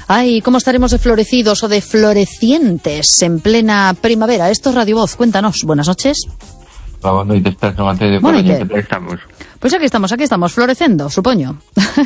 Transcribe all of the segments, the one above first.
Ay, ¿cómo estaremos de florecidos o de florecientes en plena primavera? Esto es Radio Voz, cuéntanos. Buenas noches. Boa noite, estás no Anteo de Coruña, que estamos? Pois aquí estamos, florecendo, supoño.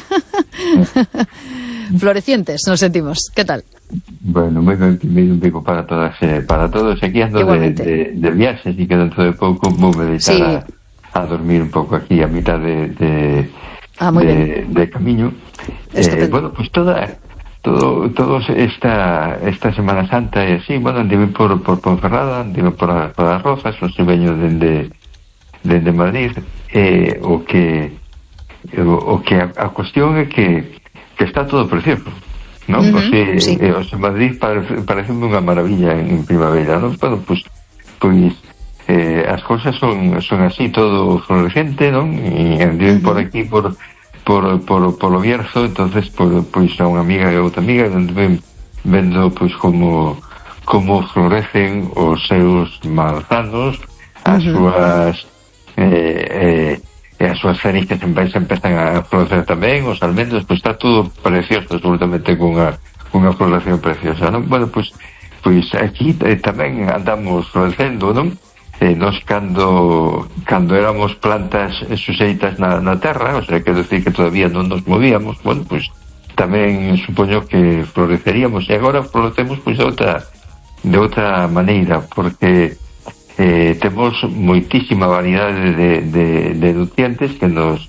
Florecientes, nos sentimos. ¿Qué tal? Bueno, moi ben, primeiro un pico para todas, para todos. Aquí ando de viaxes e que dentro de pouco vou me deixar a dormir un pouco aquí a mitad de camiño. Bueno, pues todos esta Semana Santa e así, bueno, andive por Ponferrada, andive por as Rozas, os veño dende Madrid, o que a cuestión é que está todo precioso, non? Sí. O sea, Madrid parece unha maravilla en primavera, non? Bueno, pues as cousas son así, todo florecente, non? E andive por aquí por o Bierzo, entonces pois a unha amiga e outra amiga vendo pois como florecen os seus manzanos, as súas ceristas empezan a florecer tamén, os almendros, pois está todo precioso, absolutamente cunha floración preciosa, non? Bueno, pois aquí tamén andamos florecendo, non? Nos cando éramos plantas suxeitas na terra, o sea, quero decir que todavía non nos movíamos, bueno, pois tamén supoño que floreceríamos, e agora florecemos pois de outra maneira, porque temos moitísima variedade de nutrientes que nos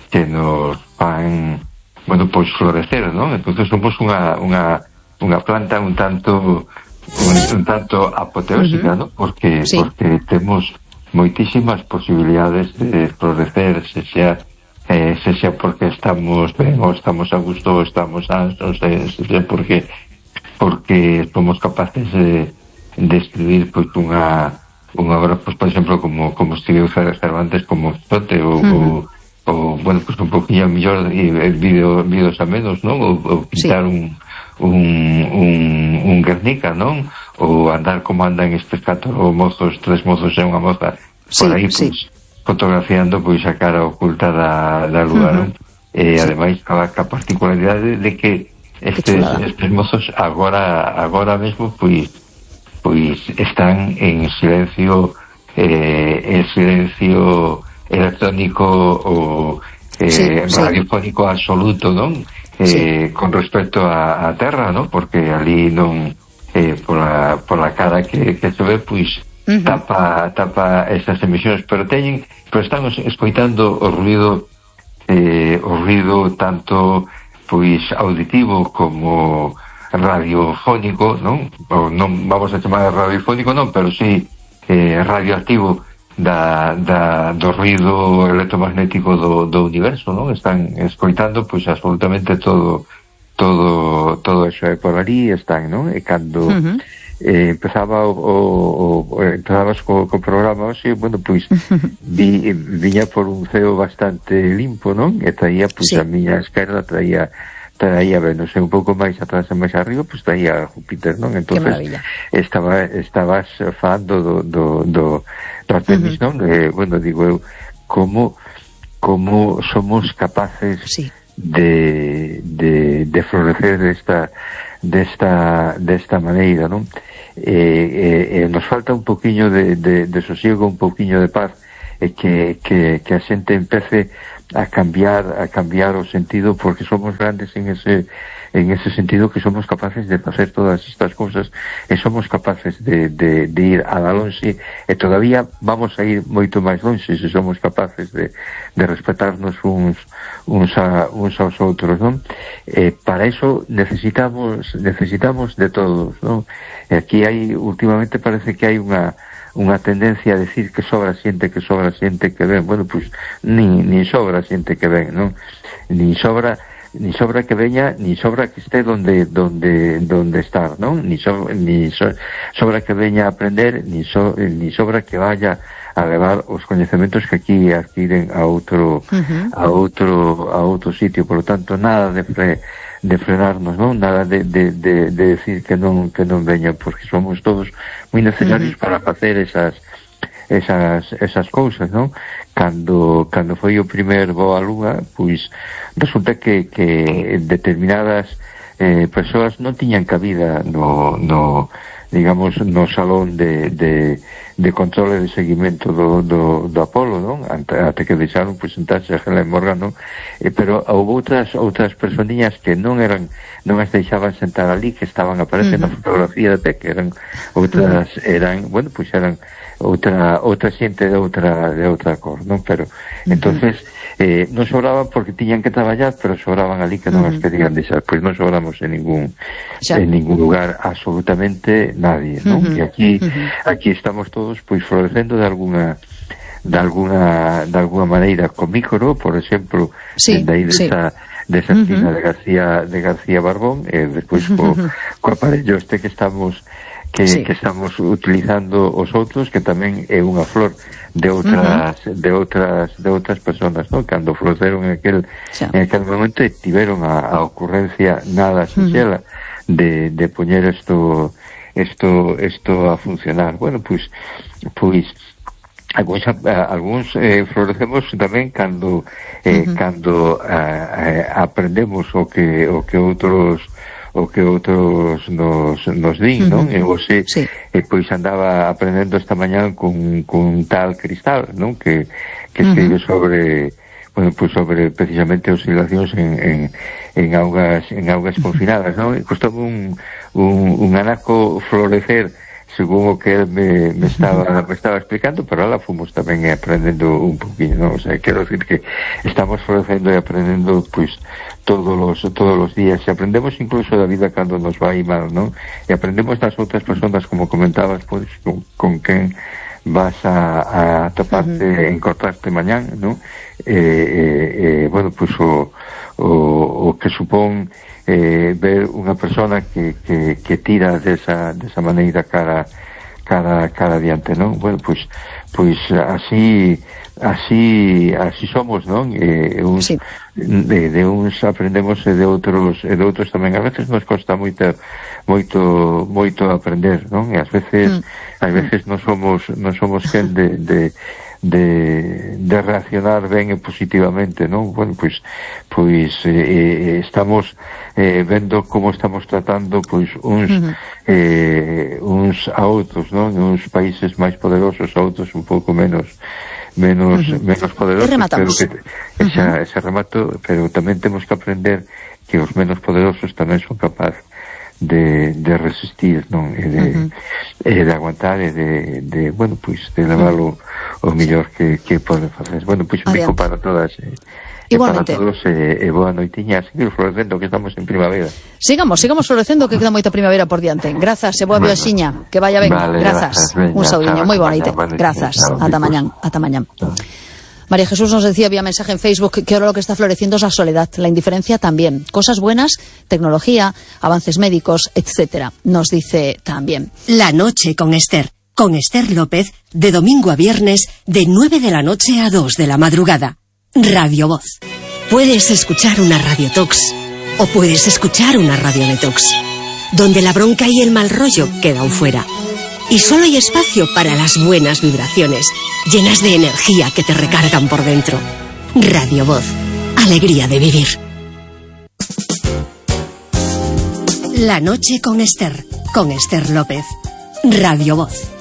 fan, bueno, pois florecer, non? Entonces somos unha planta un tanto apoteósica, ¿no? Porque temos moitísimas posibilidades de florecer, se xa porque estamos ben, ou estamos a gusto, ou estamos ansos, se xa porque somos capaces de escribir pois unha obra, pois, por exemplo, como escribiu Cervantes, como Quijote, ou bueno, pois un poquinho mellor vídeos a menos, non? Ou pintar un Guernica, non? Ou andar como andan estes 3 mozos e unha moza por aí, pois, fotografiando pois a cara oculta da lúa, non? E ademais a particularidade de que estes mozos agora mesmo pois están en silencio electrónico ou radiofónico absoluto, non? Con respecto a terra, ¿no? Porque ali non por la cara que se ve, pois tapa esas emisións, pero están escoitando o ruido tanto pois auditivo como radiofónico, non? Ou non vamos a chamar radiofónico, non, pero sí radioactivo do ruido electromagnético do universo, non? Están escoitando pois absolutamente todo eso, por ali están, non? E cando empezabas co programa hoxe, bueno, pois viña por un ceo bastante limpo, non? E traía, pois a miña esquerda traía Venus, un pouco máis atrás e máis arriba, pois traía Júpiter, non? Entonces estabas falando do Artemis, non? Bueno, digo eu, como somos capaces de florecer desta maneira, non? Nos falta un poquinho de sosiego, un poquinho de paz, e que a xente empece a cambiar o sentido, porque somos grandes en ese sentido, que somos capaces de facer todas estas cousas, e somos capaces de ir a la lonxe, e todavía vamos a ir moito máis lonxe se somos capaces de respetarnos uns aos outros, non? Para eso necesitamos de todos, non? E aquí últimamente parece que hai unha tendencia a decir que sobra xente que ven. Bueno, pois ni sobra xente que ven, non? Ni sobra que veña, ni sobra que esté donde estar, non? Ni sobra que veña a aprender, ni sobra que vaya a levar os coñecementos que aquí adquiren a outro sitio. Por lo tanto, nada de frenarnos, non? Nada de decir que non veña, porque somos todos moi necesarios para facer esas cousas, non? Cando foi o primer voo á Lúa, pois resulta que determinadas persoas non tiñan cabida no digamos, no salón de control e de seguimento do Apolo, non? Ate que deixaron presentarse a Helen Morgan, non? Pero houve outras personiñas que non as deixaban sentar ali, que estaban aparecendo na fotografía de que eran outras, eran outra xente de outra cor, non? Pero entonces non sobraban porque tiñan que traballar, pero sobraban ali que non as querían deixar. Pois non sobramos en ningún lugar, absolutamente nadie, non? E aquí estamos todos pois florecendo de alguna maneira con Mícoro, por exemplo, dende aí desa esquina de García Barbón, e despois co aparello este que estamos estamos utilizando os outros, que tamén é unha flor de outras personas, non? Cando floreceron en aquel momento tiveron a ocurrencia nada sinxela de poñer isto a funcionar. Bueno, pois algúns florecemos tamén cando aprendemos o que outros nos din, non? E hoxe pois andaba aprendendo esta mañá con tal Cristal, non? Que escribe sobre precisamente oscilacións en augas confinadas, non? E costoume un anaco florecer según o que él me estaba explicando, pero ahora fomos tamén aprendendo un poquinho, non? O sea, quero decir que estamos florecendo e aprendendo pois todos os días, e aprendemos incluso da vida cando nos vai mal, non? E aprendemos das outras persoas, como comentabas, pois con quen vas a toparte, encontrarte mañán, non? Bueno, pois o que supón ver unha persona que tira desa maneira cara adiante, non? Bueno, pois así somos, non? De uns aprendemos e de outros tamén. A veces nos costa moito aprender, non? E ás veces non somos quen de reaccionar ben e positivamente, non? Bueno, pois estamos vendo como estamos tratando pois uns a outros, non? Uns países máis poderosos, a outros un pouco menos poderosos, pero ese remato, pero tamén temos que aprender que os menos poderosos tamén son capaces de resistir, non? E de aguantar e de bueno, pois de levarlo o mellor que poden facer. Bueno, pois un bico para todas igualmente. Para todos e boa noitiña, seguir florecendo que estamos en primavera. Sigamos florecendo que queda moita primavera por diante. Grazas e boa viaxiña, que vaya ben. Grazas. Un saudiño, moi boa noite. Grazas. Ata mañán. María Jesús nos decía vía mensaje en Facebook que ahora lo que está floreciendo es la soledad, la indiferencia también. Cosas buenas, tecnología, avances médicos, etcétera. Nos dice también. La noche con Esther López, de domingo a viernes, de 9 de la noche a 2 de la madrugada. Radio Voz. Puedes escuchar una Radio Tox o puedes escuchar una Radio Detox, donde la bronca y el mal rollo quedan fuera. Y solo hay espacio para las buenas vibraciones, llenas de energía que te recargan por dentro. Radio Voz. Alegría de vivir. La noche con Esther López. Radio Voz.